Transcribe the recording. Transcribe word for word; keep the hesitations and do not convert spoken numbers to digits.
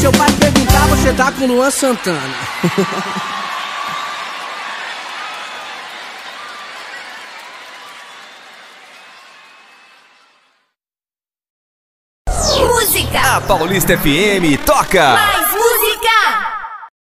seu pai perguntar, você tá com Luan Santana. Música. A Paulista F M toca